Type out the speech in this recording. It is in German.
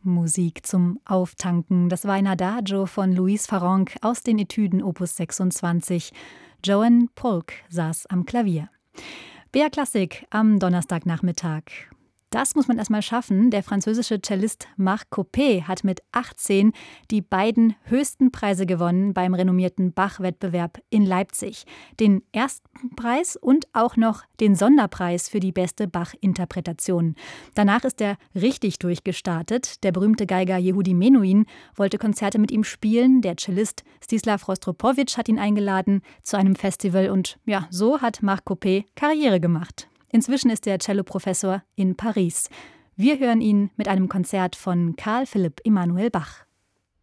Musik zum Auftanken. Das war ein Adagio von Louise Farrenc aus den Etüden Opus 26. Joan Polk saß am Klavier. BR Klassik am Donnerstagnachmittag. Das muss man erstmal schaffen. Der französische Cellist Marc Coppée hat mit 18 die beiden höchsten Preise gewonnen beim renommierten Bach-Wettbewerb in Leipzig. Den ersten Preis und auch noch den Sonderpreis für die beste Bach-Interpretation. Danach ist er richtig durchgestartet. Der berühmte Geiger Yehudi Menuhin wollte Konzerte mit ihm spielen. Der Cellist Stislav Rostropowitsch hat ihn eingeladen zu einem Festival. Und ja, so hat Marc Coppée Karriere gemacht. Inzwischen ist er Celloprofessor in Paris. Wir hören ihn mit einem Konzert von Carl Philipp Emanuel Bach.